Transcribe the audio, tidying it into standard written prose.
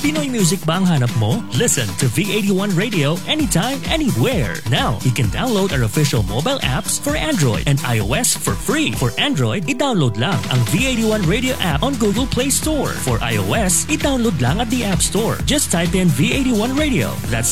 Pinoy music ba ang hanap mo? Listen to V81 Radio anytime, anywhere. Now, you can download our official mobile apps for Android and iOS for free. For Android, i-download lang ang V81 Radio app on Google Play Store. For iOS, i-download lang at the App Store. Just type in V81 Radio. That's